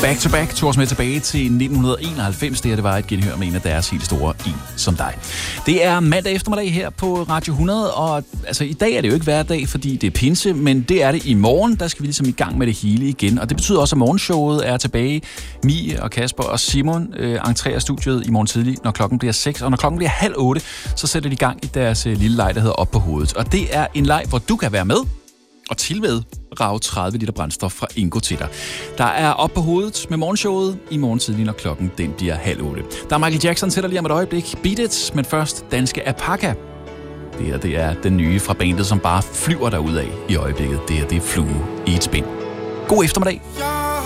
Back to Back tog os med tilbage til 1991, det var et genhør med en af deres helt store En som dig. Det er mandag eftermiddag her på Radio 100, og altså i dag er det jo ikke hverdag, fordi det er pinse, men det er det i morgen. Der skal vi ligesom i gang med det hele igen, og det betyder også, at morgenshowet er tilbage. Mie og Kasper og Simon entrerer studiet i morgen tidlig, når klokken bliver 6, og når klokken bliver 7:30, så sætter de i gang i deres lille leg, der hedder Op på hovedet. Og det er en leg, hvor du kan være med og tilmed rage 30 liter brændstof fra Ingo til dig. Der er Op på hovedet med morgenshowet i morgen tidlig, når klokken den bliver 7:30. Der er Michael Jackson til dig lige om et øjeblik. Beat It, men først Danske Alpaca. Det her, det er den nye fra bandet, som bare flyver derudad i øjeblikket. Det her, det er Flue i et spind. God eftermiddag.